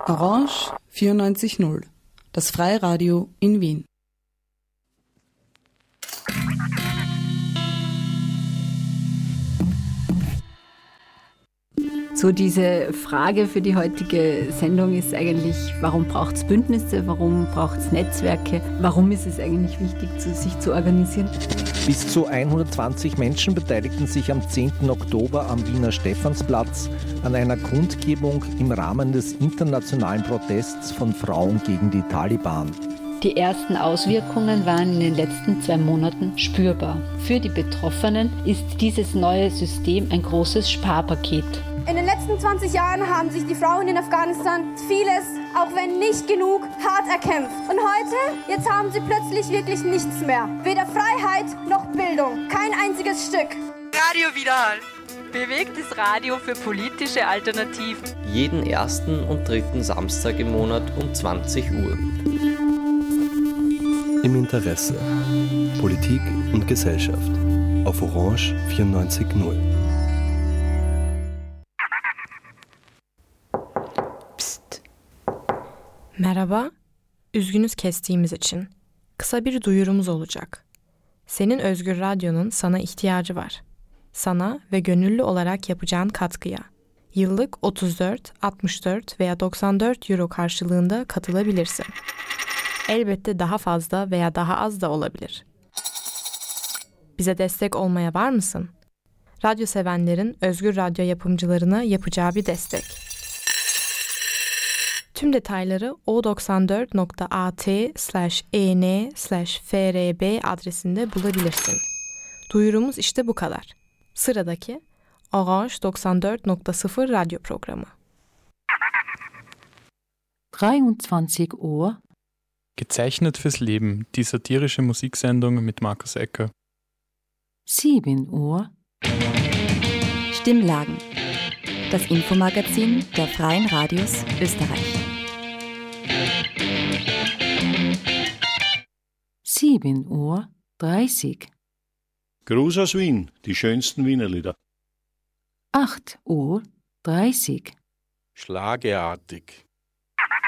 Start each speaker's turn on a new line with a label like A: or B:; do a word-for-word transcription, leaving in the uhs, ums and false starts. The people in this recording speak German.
A: Orange vierundneunzig Komma null, das Freiradio in Wien.
B: So, diese Frage für die heutige Sendung ist eigentlich, warum braucht es Bündnisse, warum braucht es Netzwerke, warum ist es eigentlich wichtig, zu, sich zu organisieren?
C: Bis zu hundertzwanzig Menschen beteiligten sich am zehnten Oktober am Wiener Stephansplatz an einer Kundgebung im Rahmen des internationalen Protests von Frauen gegen die Taliban.
B: Die ersten Auswirkungen waren in den letzten zwei Monaten spürbar. Für die Betroffenen ist dieses neue System ein großes Sparpaket.
D: In den letzten zwanzig Jahren haben sich die Frauen in Afghanistan vieles, auch wenn nicht genug, hart erkämpft. Und heute, jetzt haben sie plötzlich wirklich nichts mehr. Weder Freiheit noch Bildung. Kein einziges Stück.
E: Radio Widerhall.
F: Bewegtes Radio für politische Alternativen.
G: Jeden ersten und dritten Samstag im Monat um zwanzig Uhr.
H: Im Interesse. Politik und Gesellschaft. Auf Orange vierundneunzig Komma null.
I: Psst. Merhaba. Üzgünüz kestiğimiz için. Kısa bir duyurumuz olacak. Senin Özgür Radyo'nun sana ihtiyacı var. Sana ve gönüllü olarak yapacağın katkıya. Yıllık otuz dört, altmış dört veya doksan dört euro karşılığında katılabilirsin. Elbette daha fazla veya daha az da olabilir. Bize destek olmaya var mısın? Radyo sevenlerin Özgür Radyo yapımcılarına yapacağı bir destek. Tüm detayları o doksan dört nokta at slash en slash frb adresinde bulabilirsin. Duyurumuz işte bu kadar. Sıradaki Orange doksan dört nokta sıfır radyo programı.
J: dreiundzwanzig Uhr.
K: Gezeichnet fürs Leben, die satirische Musiksendung mit Markus Ecker.
J: sieben Uhr.
L: Stimmlagen. Das Infomagazin der Freien Radios Österreich.
J: sieben Uhr dreißig.
M: Gruß aus Wien, die schönsten Wienerlieder.
J: acht Uhr dreißig.
N: Schlageartig.